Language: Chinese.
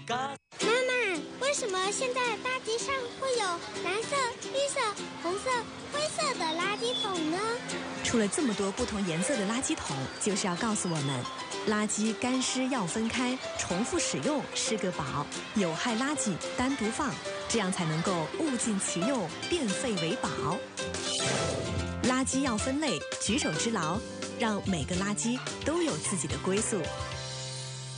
妈妈，为什么现在大街上会有蓝色、绿色、红色、灰色的垃圾桶呢？ 出了这么多不同颜色的垃圾桶，就是要告诉我们，垃圾干湿要分开，重复使用是个宝，有害垃圾单独放，这样才能够物尽其用，变废为宝。垃圾要分类，举手之劳，让每个垃圾都有自己的归宿。